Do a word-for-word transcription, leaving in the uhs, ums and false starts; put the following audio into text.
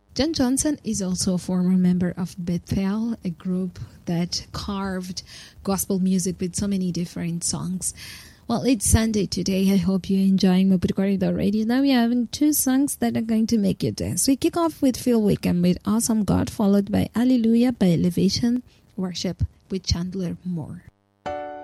John Johnson is also a former member of Bethel, a group that carved gospel music with so many different songs. Well, it's Sunday today. I hope you're enjoying Maputo Corridor Radio. Now we're having two songs that are going to make you dance. We kick off with Phil Wickham with Awesome God, followed by Hallelujah by Elevation Worship with Chandler Moore.